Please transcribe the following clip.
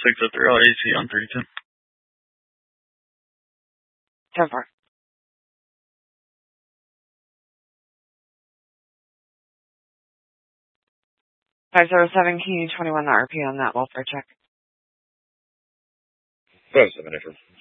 603 AC on 32. 10-4. 507, can you 21 the RP on that welfare check? 507,